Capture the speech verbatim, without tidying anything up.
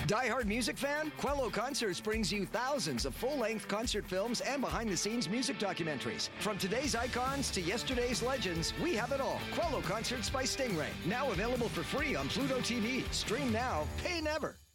Die-hard music fan? Quello Concerts brings you thousands of full-length concert films and behind-the-scenes music documentaries. From today's icons to yesterday's legends, we have it all. Quello Concerts by Stingray. Now available for free on Pluto T V. Stream now, pay never.